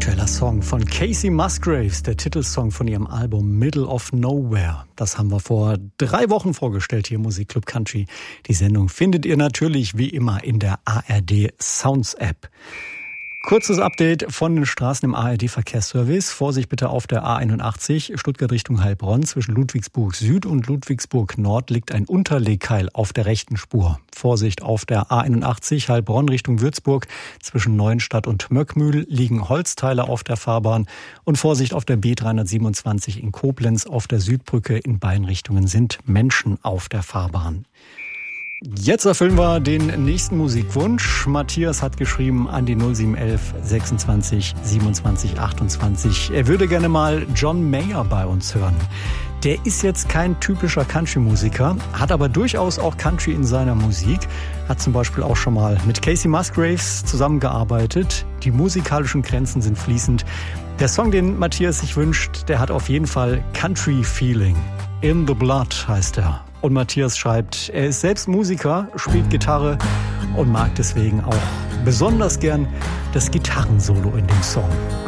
spezieller Song von Kacey Musgraves, der Titelsong von ihrem Album Middle of Nowhere. Das haben wir vor 3 Wochen vorgestellt hier im Musikclub Country. Die Sendung findet ihr natürlich wie immer in der ARD Sounds App. Kurzes Update von den Straßen im ARD-Verkehrsservice. Vorsicht bitte auf der A81, Stuttgart Richtung Heilbronn. Zwischen Ludwigsburg Süd und Ludwigsburg Nord liegt ein Unterlegkeil auf der rechten Spur. Vorsicht auf der A81, Heilbronn Richtung Würzburg. Zwischen Neuenstadt und Möckmühl liegen Holzteile auf der Fahrbahn. Und Vorsicht auf der B327 in Koblenz. Auf der Südbrücke in beiden Richtungen sind Menschen auf der Fahrbahn. Jetzt erfüllen wir den nächsten Musikwunsch. Matthias hat geschrieben an die 0711 26 27 28. Er würde gerne mal John Mayer bei uns hören. Der ist jetzt kein typischer Country-Musiker, hat aber durchaus auch Country in seiner Musik. Hat zum Beispiel auch schon mal mit Kacey Musgraves zusammengearbeitet. Die musikalischen Grenzen sind fließend. Der Song, den Matthias sich wünscht, der hat auf jeden Fall Country-Feeling. In the Blood heißt er. Und Matthias schreibt, er ist selbst Musiker, spielt Gitarre und mag deswegen auch besonders gern das Gitarrensolo in dem Song.